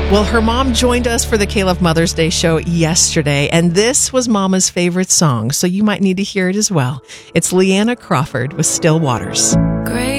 Well, her mom joined us for the K-Love Mother's Day show yesterday, and this was Mama's favorite song, so you might need to hear it as well. It's Leanna Crawford with Still Waters. Great.